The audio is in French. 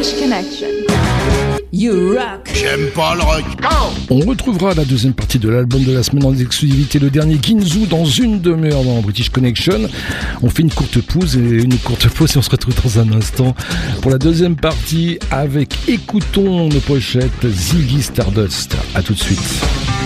British Connection. You rock. J'aime pas le rock. On retrouvera la deuxième partie de l'album de la semaine en exclusivité, le dernier Ginzu, dans une demi-heure dans British Connection. On fait une courte pause et on se retrouve dans un instant pour la deuxième partie avec Écoutons nos pochettes, Ziggy Stardust. À tout de suite.